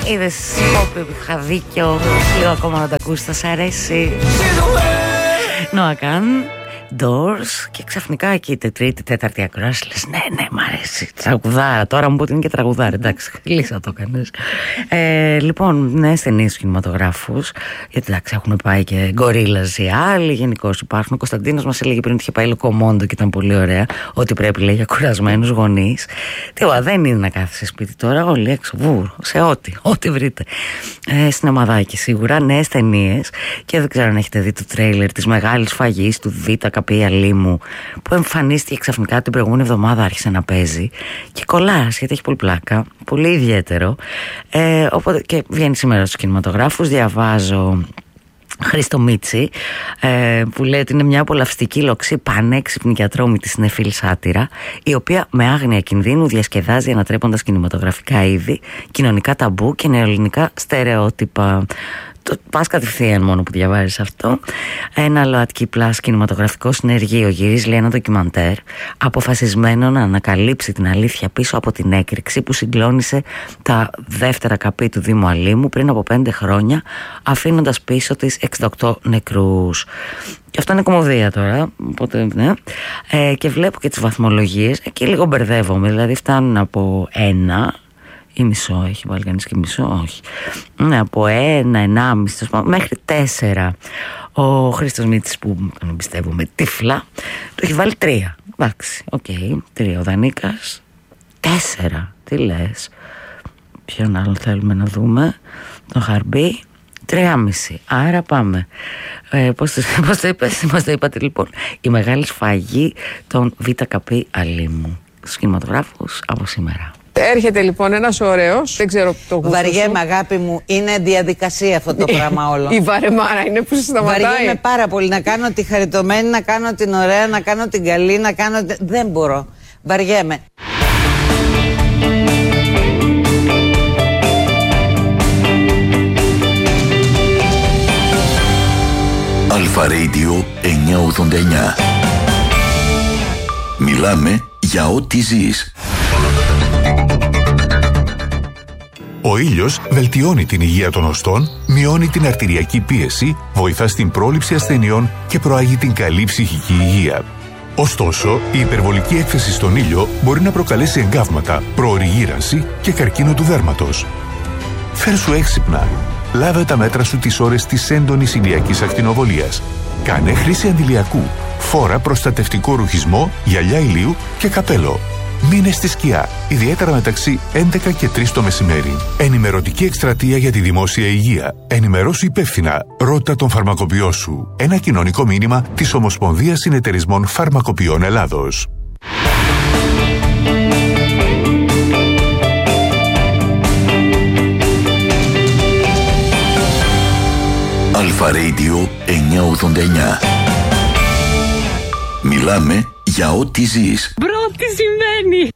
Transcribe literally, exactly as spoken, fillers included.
Είδες που είχα δίκιο. Λίγο ακόμα να τα ακούσεις, θα σ' αρέσει. Noah Kahn, Doors, και ξαφνικά εκεί τρίτη, τέταρτη ακρόαση λες ναι, ναι, μ' αρέσει, τραγουδάρα. Τώρα μου πω ότι είναι και τραγουδάρα, εντάξει, λύσα το κάνεις. Ε, λοιπόν, νέες ταινίες κινηματογράφους, γιατί εντάξει έχουν πάει και γκορίλας οι άλλοι, γενικώς υπάρχουν. Ο Κωνσταντίνος μας έλεγε πριν ότι είχε πάει Λοκομόντο και ήταν πολύ ωραία, ότι πρέπει λέει για κουρασμένους γονείς. Τίποτα, δεν είναι να κάθεσαι σπίτι τώρα, όλοι έξω, βουρ, σε ό,τι, ό,τι βρείτε. Ε, Σινεμαδάκι σίγουρα, νέες ταινίες, και δεν ξέρω αν έχετε δει το τρέιλερ της Μεγάλης Φαγής του Β' Καπή Αλίμου, που εμφανίστηκε ξαφνικά την προηγούμενη εβδομάδα, άρχισε να παίζει και κολλάς γιατί έχει πολύ πλάκα, πολύ ιδιαίτερο. Ε, οπότε, και βγαίνει σήμερα στους κινηματογράφους. Διαβάζω Χρήστο Μίτσι, ε, που λέει ότι είναι μια απολαυστική λοξή, πανέξυπνη και ατρόμητη συνεφίλ σάτυρα, η οποία με άγνοια κινδύνου διασκεδάζει ανατρέποντας κινηματογραφικά είδη, κοινωνικά ταμπού και νεοελληνικά στερεότυπα. Το πας κατευθείαν μόνο που διαβάζεις αυτό. Ένα ΛΟΑΤΚΙ Plus κινηματογραφικό συνεργείο γυρίζει λέει ένα ντοκιμαντέρ αποφασισμένο να ανακαλύψει την αλήθεια πίσω από την έκρηξη που συγκλώνησε τα δεύτερα καπή του Δήμου Αλήμου πριν από πέντε χρόνια, αφήνοντας πίσω της εξήντα οκτώ νεκρούς. Και αυτό είναι κομμωδία τώρα, οπότε ναι. Ε, και βλέπω και τις βαθμολογίες, εκεί λίγο μπερδεύομαι, δηλαδή φτάνουν από ένα ή μισό, έχει βάλει κανείς και μισό, όχι. Ναι, από ένα, ενάμιση, μέχρι τέσσερα. Ο Χρήστος Μίτσης, που τον εμπιστεύομαι τύφλα, του έχει βάλει τρία. Εντάξει, οκ, okay, τρία. Ο Δανίκας, τέσσερα. Τι λες? Ποιον άλλο θέλουμε να δούμε? Το Χαρμπή, τρία-μισή. Άρα πάμε. Ε, πώς, το, πώς το είπες, πώς το είπατε λοιπόν? Η Μεγάλη Σφαγή των Β' Καπή Αλήμου. Στους κινηματογράφους από σήμερα. Έρχεται λοιπόν ένας ωραίος, δεν ξέρω το γούστο σου. Βαριέμαι αγάπη μου, είναι διαδικασία αυτό το πράγμα όλο. Η βαρεμάρα είναι που σε σταματάει. Βαριέμαι πάρα πολύ, να κάνω τη χαριτωμένη, να κάνω την ωραία, να κάνω την καλή, να κάνω... Δεν μπορώ, βαριέμαι. Αλφα Radio εννιακόσια ογδόντα εννιά. Μιλάμε για ό,τι ζεις. Ο ήλιος βελτιώνει την υγεία των οστών, μειώνει την αρτηριακή πίεση, βοηθά στην πρόληψη ασθενειών και προάγει την καλή ψυχική υγεία. Ωστόσο, η υπερβολική έκθεση στον ήλιο μπορεί να προκαλέσει εγκάβματα, προωρή γύρανση και καρκίνο του δέρματος. Φέρσου έξυπνα. Λάβε τα μέτρα σου τις ώρες της έντονης ηλιακής ακτινοβολίας. Κάνε χρήση αντιλιακού. Φόρα προστατευτικό ρουχισμό, γυαλιά ηλίου και καπέλο. Μείνε στη σκιά, ιδιαίτερα μεταξύ έντεκα και τρεις το μεσημέρι. Ενημερωτική εκστρατεία για τη δημόσια υγεία. Ενημερώσου υπεύθυνα. Ρώτα τον φαρμακοποιό σου. Ένα κοινωνικό μήνυμα της Ομοσπονδίας Συνεταιρισμών Φαρμακοποιών Ελλάδος. Αλφα Radio εννιακόσια ογδόντα εννιά. Μιλάμε για ό,τι ζεις. Μπρο, τι σημαίνει?